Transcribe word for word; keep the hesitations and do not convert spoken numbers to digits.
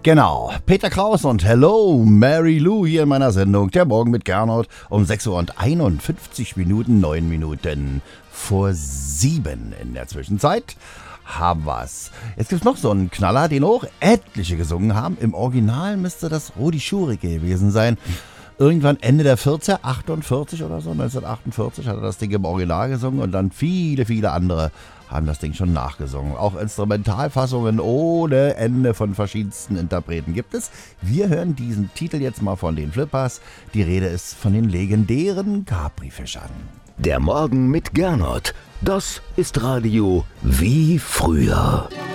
Genau, Peter Kraus und Hello Mary Lou hier in meiner Sendung Der Morgen mit Gernot um sechs Uhr und einundfünfzig Minuten, neun Minuten vor sieben in der Zwischenzeit. Haben wir's. Jetzt gibt's noch so einen Knaller, den auch etliche gesungen haben. Im Original müsste das Rudi Schurig gewesen sein. Irgendwann Ende der vierziger, achtundvierzig oder so, neunzehnhundertachtundvierzig hat er das Ding im Original gesungen und dann viele, viele andere haben das Ding schon nachgesungen. Auch Instrumentalfassungen ohne Ende von verschiedensten Interpreten gibt es. Wir hören diesen Titel jetzt mal von den Flippers. Die Rede ist von den legendären Capri-Fischern. Der Morgen mit Gernot. Das ist Radio wie früher.